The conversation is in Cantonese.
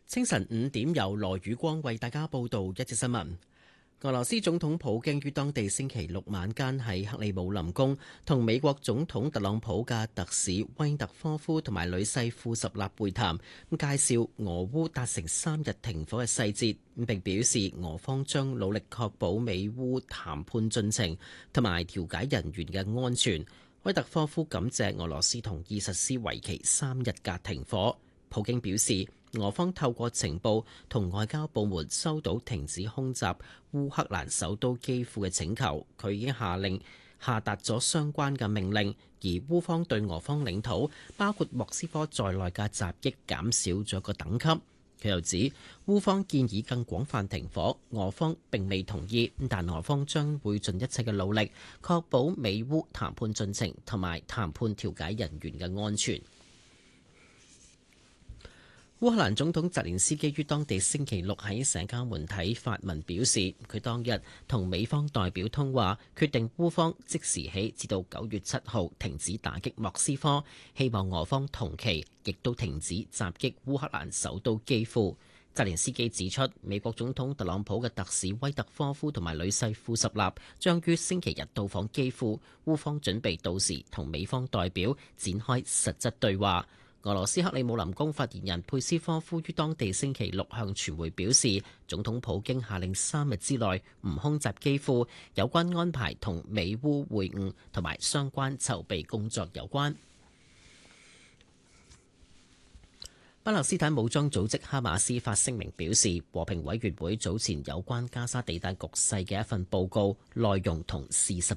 清晨5點，由羅宇光為大家報道一節新聞。俄羅斯總統普京於當地星期六晚間喺克里姆林宮同美國總統特朗普嘅特使威特科夫同埋女婿庫什納會談，介紹俄烏達成3日停火嘅細節，並表示俄方將努力確保美烏談判進程同埋調解人員嘅安全。威特科夫感謝俄羅斯同意實施為期3日嘅停火。普京表示，俄方透過情報同外交部門收到停止空襲烏克蘭首都基輔嘅請求，佢已經下達咗相關嘅命令，而烏方對俄方領土包括莫斯科在內嘅襲擊減少咗一個等級。佢又指烏方建議更廣泛停火，俄方並未同意，但俄方將會盡一切嘅努力確保美烏談判進程同埋談判調解人員嘅安全。烏克蘭總統澤連斯基於當地星期六喺社交媒體發文表示，佢當日同美方代表通話，決定烏方即時起至到9月7號停止打擊莫斯科，希望俄方同期亦都停止襲擊烏克蘭首都基輔。澤連斯基指出，美國總統特朗普嘅特使威特科夫同埋女婿庫什納將於星期日到訪基輔，烏方準備到時同美方代表展開實質對話。俄羅斯克里姆林宮發言人佩斯科夫於當地星期六向傳媒表示，總統普京下令3日之內唔空襲基輔，有關安排同美烏會晤同埋相關籌備工作有關。巴勒斯坦武裝組織哈馬斯發聲明表示，和平委員會早前有關加沙地帶局勢嘅一份報告內容同事實